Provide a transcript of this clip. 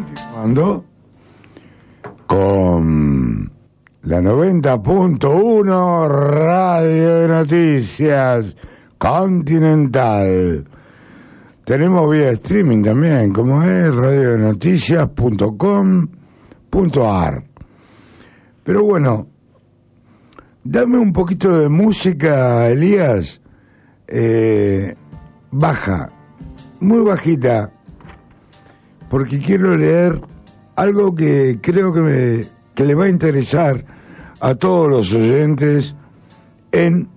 Continuando con la 90.1 Radio de Noticias Continental. Tenemos vía streaming también, como es radionoticias.com.ar. Pero bueno, dame un poquito de música, Elías. Baja, muy bajita, porque quiero leer algo que creo que le va a interesar a todos los oyentes en